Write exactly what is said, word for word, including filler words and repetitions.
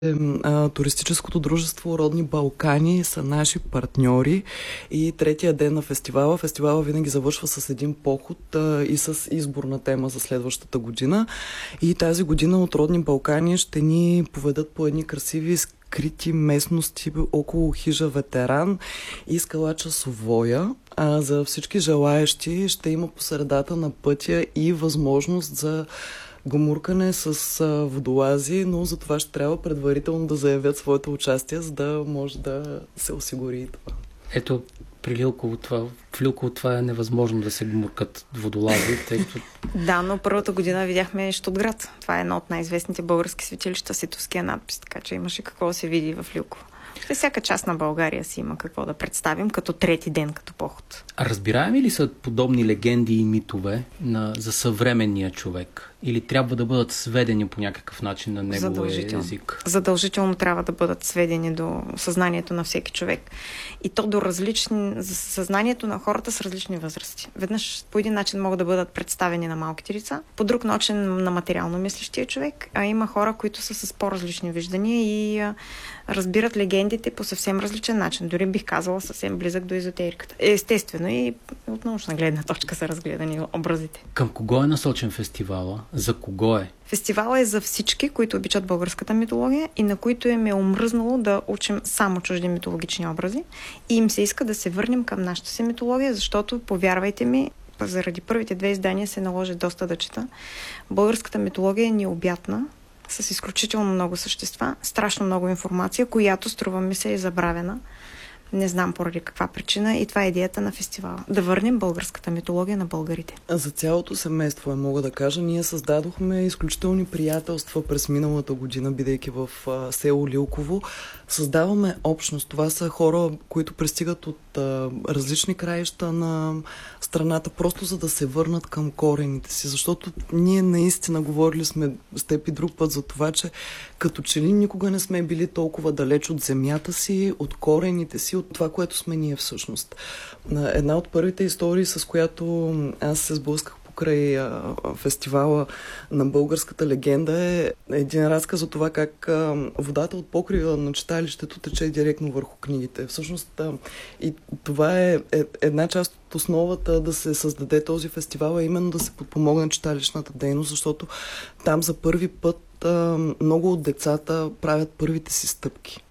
А, туристическото дружество Родни Балкани са наши партньори и третия ден на фестивала. Фестивала винаги завършва с един поход а, и с изборна тема за следващата година. И тази година от Родни Балкани ще ни поведат по едни красиви скрити местности около хижа Ветеран и скалача Совоя. А за всички желаещи ще има по средата на пътя и възможност за гумуркане с а, водолази, но за това ще трябва предварително да заявят своето участие, за да може да се осигури и това. Ето, при Лилково това, в Лилково това е невъзможно да се гмуркат водолази, тъй като... Да, но първата година видяхме Щутград. Това е едно от най-известните български светилища с етовския надпис, така че имаше какво да се види в Лилково. Във всяка част на България си има какво да представим като трети ден, като поход. А разбираеми ли са подобни легенди и митове на, за съвременния човек? Или трябва да бъдат сведени по някакъв начин на неговия език? Задължително трябва да бъдат сведени до съзнанието на всеки човек. И то до различни... съзнанието на хората с различни възрасти. Веднъж по един начин могат да бъдат представени на малките деца, по друг начин на материално мислещия човек, а има хора, които са с по-различни виждания и а, разбират легендите по съвсем различен начин. Дори бих казала съвсем близък до езотериката. Естествено и от научна гледна точка са разгледани образите. Към кого е насочен фестивала? За кого е? Фестивала е за всички, които обичат българската митология и на които им е омръзнало да учим само чужди митологични образи и им се иска да се върнем към нашата си митология, защото, повярвайте ми, заради първите две издания се наложи доста да чета. Българската митология ни е обятна, с изключително много същества, страшно много информация, която, струва ми се, е забравена. Не знам поради каква причина и това е идеята на фестивала. Да върнем българската митология на българите. За цялото семейство, мога да кажа, ние създадохме изключителни приятелства през миналата година, бидейки в а, село Лилково. Създаваме общност. Това са хора, които пристигат от а, различни краища на страната, просто за да се върнат към корените си. Защото ние наистина говорили сме с теб и друг път за това, че като че ли никога не сме били толкова далеч от земята си, от корените си, от това, което сме ние всъщност. Една от първите истории, с която аз се сблъсках покрай а, фестивала на българската легенда, е един разказ за това как а, водата от покрива на читалището тече директно върху книгите. Всъщност а, и това е, е една част от основата да се създаде този фестивал, е именно да се подпомогне читалищната дейност, защото там за първи път а, много от децата правят първите си стъпки.